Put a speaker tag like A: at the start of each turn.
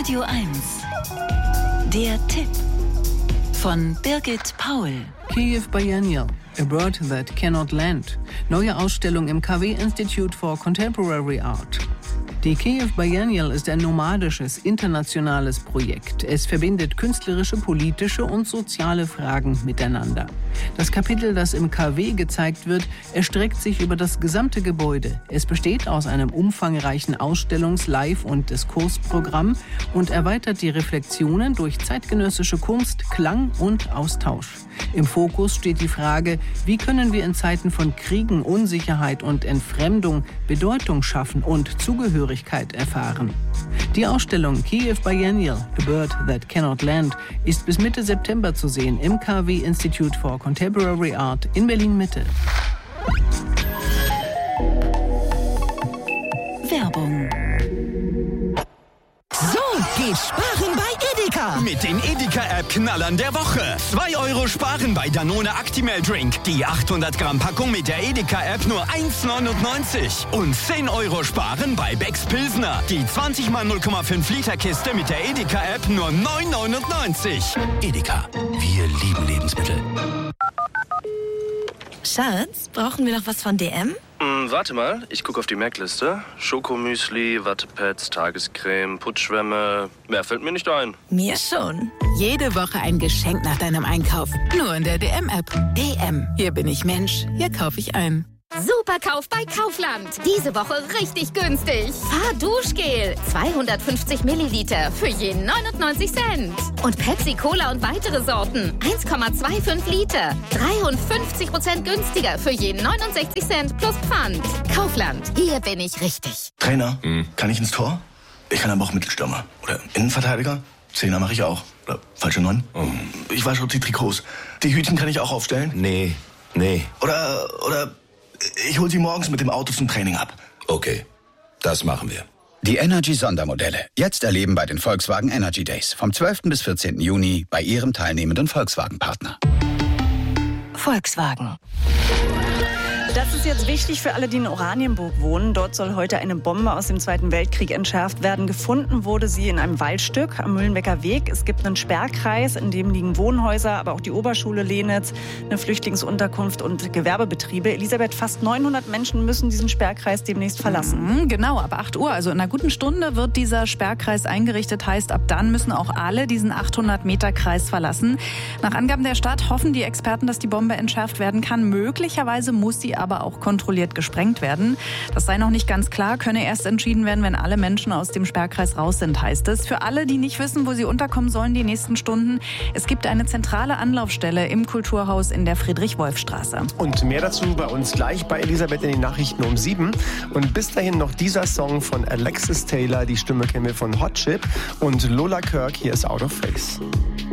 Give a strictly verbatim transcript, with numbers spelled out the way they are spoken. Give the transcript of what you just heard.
A: Radio eins. Der Tipp von Birgit Paul.
B: Kiev Biennial, A Bird That Cannot Land. Neue Ausstellung im K W Institute for Contemporary Art. Die Kiev Biennial ist ein nomadisches, internationales Projekt. Es verbindet künstlerische, politische und soziale Fragen miteinander. Das Kapitel, das im K W gezeigt wird, erstreckt sich über das gesamte Gebäude. Es besteht aus einem umfangreichen Ausstellungs-, Live- und Diskursprogramm und erweitert die Reflexionen durch zeitgenössische Kunst, Klang und Austausch. Im Fokus steht die Frage, wie können wir in Zeiten von Kriegen, Unsicherheit und Entfremdung Bedeutung schaffen und Zugehörigkeit erfahren. Die Ausstellung Kiev Biennial, A Bird That Cannot Land, ist bis Mitte September zu sehen im K W Institute for Contemporary Art in Berlin-Mitte.
A: Werbung.
C: So geht Sparen bei Edeka.
D: Mit den Edeka-App-Knallern der Woche. zwei Euro sparen bei Danone Actimel Drink. Die achthundert Gramm Packung mit der Edeka-App nur eins neunundneunzig. Und zehn Euro sparen bei Becks Pilsner. Die zwanzig mal null Komma fünf Liter Kiste mit der Edeka-App nur neun neunundneunzig. Edeka, wir lieben Lebensmittel.
C: Schatz, brauchen wir noch was von D M?
E: Hm, warte mal, ich gucke auf die Merkliste. Schokomüsli, Wattepads, Tagescreme, Putzschwämme. Mehr fällt mir nicht ein.
C: Mir schon.
F: Jede Woche ein Geschenk nach deinem Einkauf. Nur in der D M-App. D M. Hier bin ich Mensch. Hier kaufe ich ein.
G: Superkauf bei Kaufland. Diese Woche richtig günstig. Fahrduschgel. zweihundertfünfzig Milliliter für je neunundneunzig Cent. Und Pepsi Cola und weitere Sorten. eins Komma fünfundzwanzig Liter. dreiundfünfzig Prozent günstiger für je neunundsechzig Cent plus Pfand. Kaufland. Hier bin ich richtig.
H: Trainer, hm. kann ich ins Tor? Ich kann aber auch Mittelstürmer. Oder Innenverteidiger. Zehner mache ich auch. Oder falsche Neun. Oh. Ich wasche auch die Trikots. Die Hütchen kann ich auch aufstellen?
I: Nee, nee.
H: Oder, oder... Ich hole sie morgens mit dem Auto zum Training ab.
I: Okay, das machen wir.
J: Die Energy-Sondermodelle. Jetzt erleben bei den Volkswagen Energy Days. Vom zwölften bis vierzehnten Juni bei Ihrem teilnehmenden Volkswagen-Partner.
A: Volkswagen.
K: Das ist jetzt wichtig für alle, die in Oranienburg wohnen. Dort soll heute eine Bombe aus dem Zweiten Weltkrieg entschärft werden. Gefunden wurde sie in einem Waldstück am Mühlenbecker Weg. Es gibt einen Sperrkreis, in dem liegen Wohnhäuser, aber auch die Oberschule Lehnitz, eine Flüchtlingsunterkunft und Gewerbebetriebe. Elisabeth, fast neunhundert Menschen müssen diesen Sperrkreis demnächst verlassen.
L: Mhm, genau, ab acht Uhr, also in einer guten Stunde wird dieser Sperrkreis eingerichtet. Heißt, ab dann müssen auch alle diesen achthundert Meter Kreis verlassen. Nach Angaben der Stadt hoffen die Experten, dass die Bombe entschärft werden kann. Möglicherweise muss sie aber auch kontrolliert gesprengt werden. Das sei noch nicht ganz klar, könne erst entschieden werden, wenn alle Menschen aus dem Sperrkreis raus sind, heißt es. Für alle, die nicht wissen, wo sie unterkommen sollen die nächsten Stunden, es gibt eine zentrale Anlaufstelle im Kulturhaus in der Friedrich-Wolf-Straße.
M: Und mehr dazu bei uns gleich bei Elisabeth in den Nachrichten um sieben. Und bis dahin noch dieser Song von Alexis Taylor, die Stimme kennen wir von Hot Chip, und Lola Kirk, hier ist Out of Face.